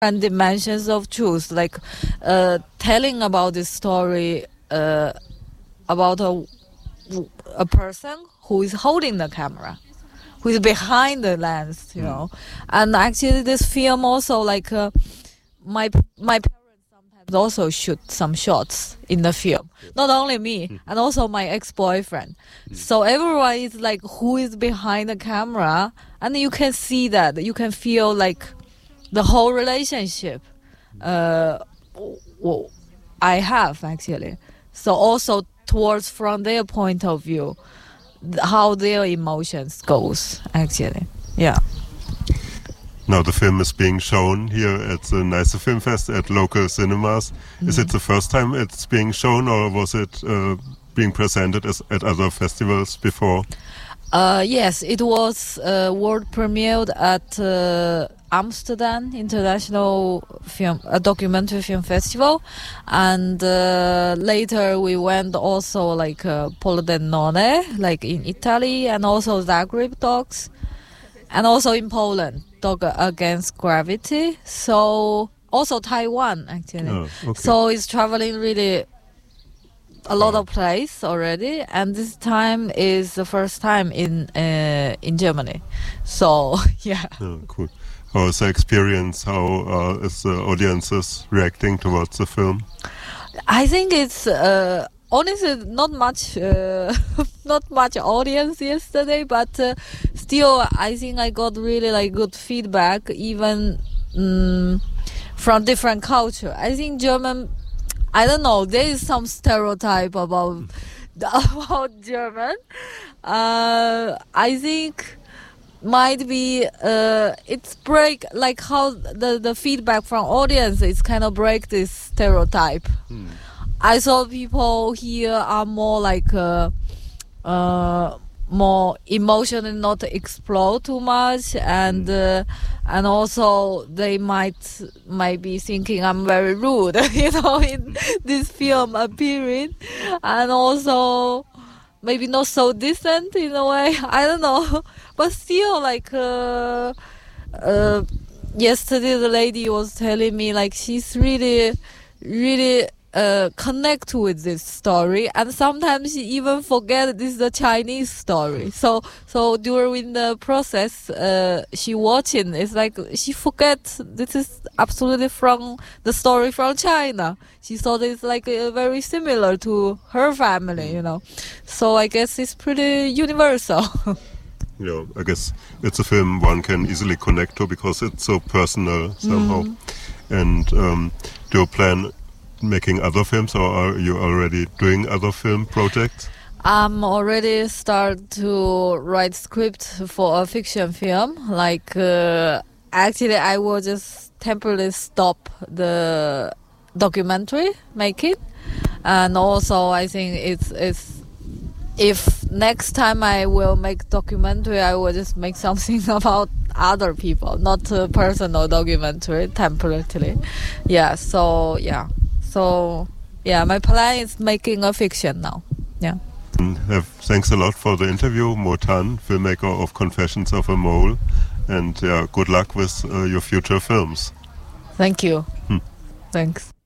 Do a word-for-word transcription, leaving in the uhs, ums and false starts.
and dimensions of truth, like uh, telling about this story uh, about a, a person who is holding the camera, who is behind the lens, you know. And actually this film also, like uh, my my parents sometimes also shoot some shots in the film, not only me, and also my ex-boyfriend. So everyone is like, who is behind the camera, and you can see that, you can feel like the whole relationship uh, w- I have, actually. So also towards, from their point of view, th- how their emotions goes, actually. Yeah. Now the film is being shown here at the Nice Film Fest at local cinemas. Mm. Is it the first time it's being shown, or was it uh, being presented as, at other festivals before? Uh, yes, it was uh, world premiered at uh, Amsterdam International Film uh, Documentary Film Festival, and uh, later we went also like uh, Pordenone, like in Italy, and also Zagreb Docs, and also in Poland, Dog Against Gravity. So also Taiwan, actually. Oh, okay. So it's traveling really a lot of place already, and this time is the first time in uh, in Germany. So yeah. Oh, cool. How is the experience? How uh, is the audiences reacting towards the film? I think it's uh, honestly not much, uh, not much audience yesterday, but uh, still, I think I got really like good feedback, even um, from different culture. I think German. I don't know. There is some stereotype about about German. Uh, I think might be uh, it's break like how the the feedback from audience is kind of break this stereotype. Hmm. I saw people here are more like uh, uh, more emotionally not explode too much, and uh, and also they might might be thinking I'm very rude, you know, in this film appearing, and also maybe not so decent in a way. I don't know, but still, like uh, uh, yesterday, the lady was telling me like she's really, really. Uh, connect with this story, and sometimes she even forget this is a Chinese story. So, so during the process, uh, she watching, it's like she forgets this is absolutely from the story from China. She thought it's like uh, very similar to her family, you know. So I guess it's pretty universal. Yeah, I guess it's a film one can easily connect to because it's so personal somehow. Mm. And um, do you plan making other films, or are you already doing other film projects? I'm already start to write script for a fiction film. Like uh, actually, I will just temporarily stop the documentary making, and also I think it's it's if next time I will make documentary, I will just make something about other people, not a personal documentary temporarily. Yeah. So yeah. So, yeah, my plan is making a fiction now. Yeah. Have, thanks a lot for the interview, Mo Tan, filmmaker of Confessions of a Mole. And yeah, good luck with uh, your future films. Thank you. Hmm. Thanks.